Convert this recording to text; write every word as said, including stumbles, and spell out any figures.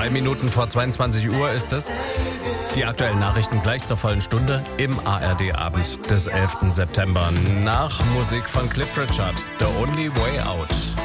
Drei Minuten vor zweiundzwanzig Uhr ist es. Die aktuellen Nachrichten gleich zur vollen Stunde im A R D-Abend des elften September. Nach Musik von Cliff Richard, The Only Way Out.